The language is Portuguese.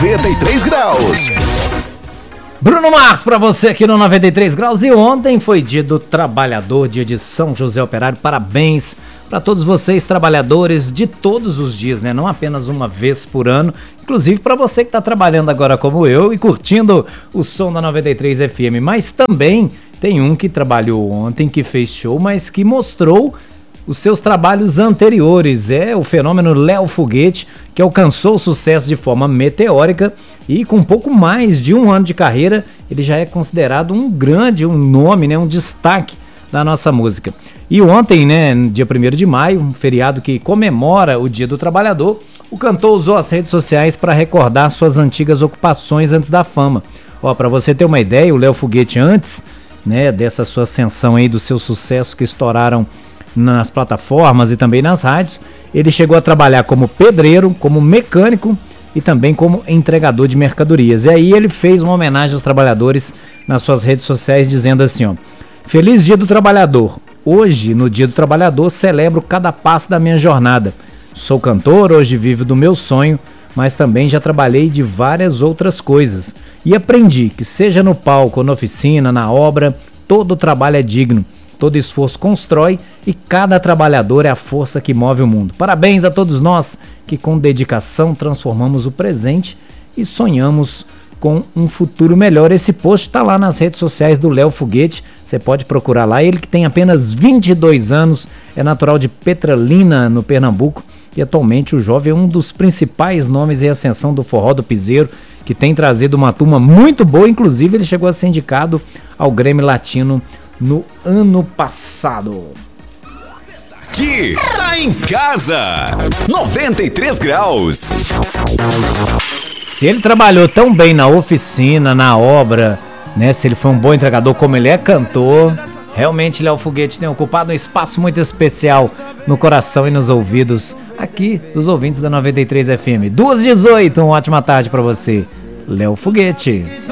93 graus. Bruno Mars pra você aqui no 93 graus. E ontem foi dia do trabalhador, dia de São José Operário. Parabéns para todos vocês, trabalhadores de todos os dias, né? Não apenas uma vez por ano. Inclusive para você que tá trabalhando agora como eu e curtindo o som da 93 FM. Mas também tem um que trabalhou ontem, que fez show, mas que mostrou os seus trabalhos anteriores. É o fenômeno Léo Foguete, que alcançou o sucesso de forma meteórica e com pouco mais de um ano de carreira, ele já é considerado um nome, né, um destaque da nossa música. E ontem, né, dia 1º de maio, um feriado que comemora o Dia do Trabalhador, o cantor usou as redes sociais para recordar suas antigas ocupações antes da fama. Ó, para você ter uma ideia, o Léo Foguete antes, né, dessa sua ascensão aí, dos seus sucessos que estouraram nas plataformas e também nas rádios, ele chegou a trabalhar como pedreiro, como mecânico e também como entregador de mercadorias. E aí ele fez uma homenagem aos trabalhadores nas suas redes sociais, dizendo assim, ó: Feliz Dia do Trabalhador. Hoje, no Dia do Trabalhador, celebro cada passo da minha jornada. Sou cantor, hoje vivo do meu sonho, mas também já trabalhei de várias outras coisas. E aprendi que seja no palco ou na oficina, na obra, todo trabalho é digno. Todo esforço constrói e cada trabalhador é a força que move o mundo. Parabéns a todos nós que com dedicação transformamos o presente e sonhamos com um futuro melhor. Esse post está lá nas redes sociais do Léo Foguete, você pode procurar lá. Ele que tem apenas 22 anos, é natural de Petrolina, no Pernambuco, e atualmente o jovem é um dos principais nomes em ascensão do forró do piseiro, que tem trazido uma turma muito boa. Inclusive ele chegou a ser indicado ao Grêmio Latino no ano passado. Aqui, tá em casa, 93 graus. Se ele trabalhou tão bem na oficina, na obra, né? Se ele foi um bom entregador como ele é cantor, realmente Léo Foguete tem ocupado um espaço muito especial no coração e nos ouvidos aqui dos ouvintes da 93 FM. 2h18, uma ótima tarde pra você, Léo Foguete.